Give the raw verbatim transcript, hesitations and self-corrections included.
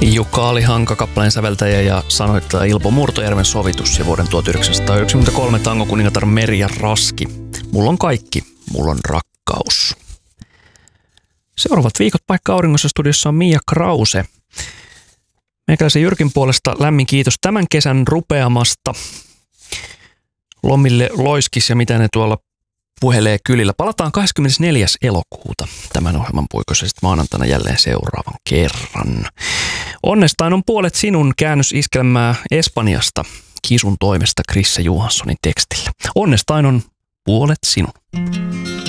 Jukka Alihanka, kappaleen säveltäjä ja sanoittaja Ilpo Murtojärven sovitus ja vuoden tuhatyhdeksänsataayhdeksänkymmentäkolme tangokuningatar Merja Raski. Mulla on kaikki, mulla on rakkaus. Seuraavat viikot paikka auringossa studiossa on Mia Krause. Meikäläisen Jyrkin puolesta lämmin kiitos tämän kesän rupeamasta. Lomille loiskis ja mitä ne tuolla puhelee kylillä. Palataan kahdeskymmenesneljäs elokuuta tämän ohjelman puikossa sitten maanantaina jälleen seuraavan kerran. Onnestaan on puolet sinun käännösiskelmää Espanjasta Kisun toimesta Krisse Johanssonin tekstillä. Onnestain on puolet sinun.